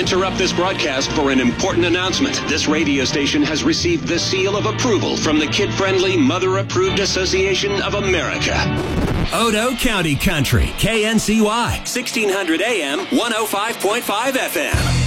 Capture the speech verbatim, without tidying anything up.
interrupt this broadcast for an important announcement. This radio station has received the seal of approval from the Kid-Friendly, Mother-Approved Association of America. Odo County Country, K N C Y, sixteen hundred A M, one oh five point five F M.